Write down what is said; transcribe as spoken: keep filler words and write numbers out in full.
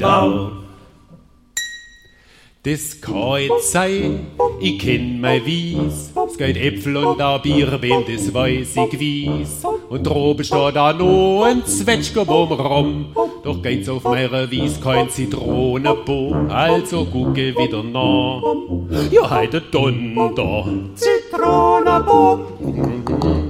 da. Das kann jetzt sein, ich kenn mein Wies. Es geht Äpfel und da Bier, wem das weiß ich wies. Und droben steht da noch ein Zwetschgenbaum rum. Doch geht's auf meiner Wies kein Zitronenbaum. Also gucke wieder nach. Ja, heute Donder. Zitronenbaum.